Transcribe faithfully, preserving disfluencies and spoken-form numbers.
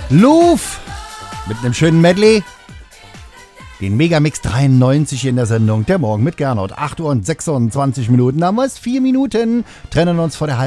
Luf mit einem schönen Medley. Den Megamix dreiundneunzig in der Sendung. Der Morgen mit Gernot. acht Uhr und sechsundzwanzig Minuten. Da haben wir es. Vier Minuten trennen uns vor der